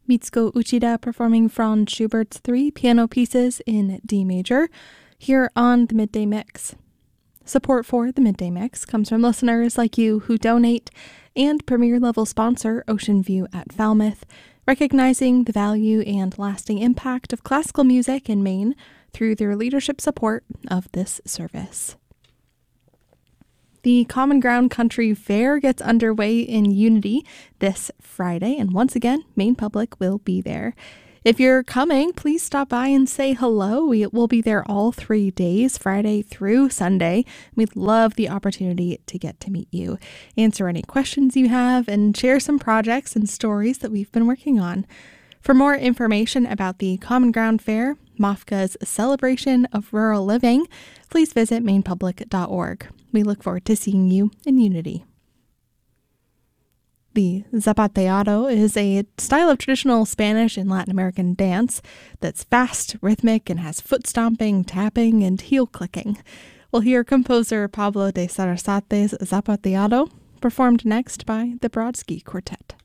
Mitsuko Uchida performing Franz Schubert's 3 piano pieces in D major here on the Midday Mix. Support for the Midday Mix comes from listeners like you who donate and premier-level sponsor Ocean View at Falmouth, recognizing the value and lasting impact of classical music in Maine through their leadership support of this service. The Common Ground Country Fair gets underway in Unity this Friday, and once again, Maine Public will be there. If you're coming, please stop by and say hello. We will be there all 3 days, Friday through Sunday. We'd love the opportunity to get to meet you, answer any questions you have, and share some projects and stories that we've been working on. For more information about the Common Ground Fair, MAFCA's celebration of rural living, please visit mainepublic.org. We look forward to seeing you in Unity. The zapateado is a style of traditional Spanish and Latin American dance that's fast, rhythmic, and has foot stomping, tapping, and heel clicking. We'll hear composer Pablo de Sarasate's Zapateado, performed next by the Brodsky Quartet.